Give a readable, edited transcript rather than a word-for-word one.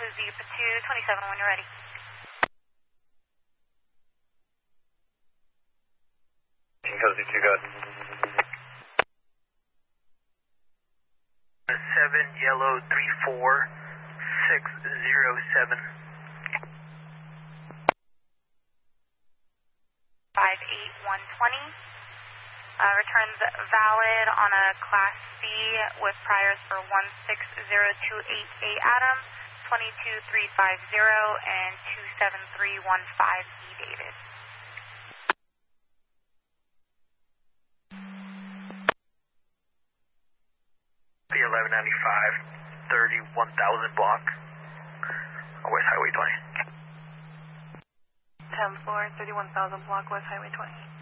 is the Pursuit 27 when you're ready. Cozy 2, go ahead. 7 Yellow 34607. 58120. Returns valid on a Class C with priors for 160288 Adam, 22350, and 27315E David. The 1195, 31,000 block, West Highway 20. 10 floor, 31,000 block, West Highway 20.